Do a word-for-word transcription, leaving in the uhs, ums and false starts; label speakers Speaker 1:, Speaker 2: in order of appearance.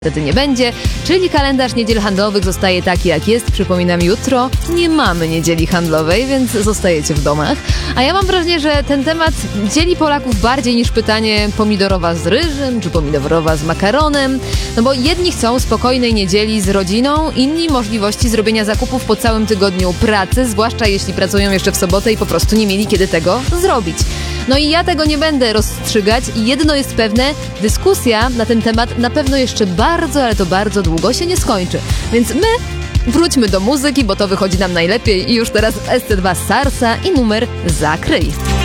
Speaker 1: Wtedy nie będzie, czyli kalendarz niedziel handlowych zostaje taki jak jest. Przypominam, jutro nie mamy niedzieli handlowej, więc zostajecie w domach. A ja mam wrażenie, że ten temat dzieli Polaków bardziej niż pytanie pomidorowa z ryżem, czy pomidorowa z makaronem. No bo jedni chcą spokojnej niedzieli z rodziną, inni możliwości zrobienia zakupów po całym tygodniu pracy, zwłaszcza jeśli pracują jeszcze w sobotę i po prostu nie mieli kiedy tego zrobić. No i ja tego nie będę rozstrzygać i jedno jest pewne, dyskusja na ten temat na pewno jeszcze bardzo, ale to bardzo długo się nie skończy. Więc my wróćmy do muzyki, bo to wychodzi nam najlepiej i już teraz S C dwa Sarsa i numer Zakryj.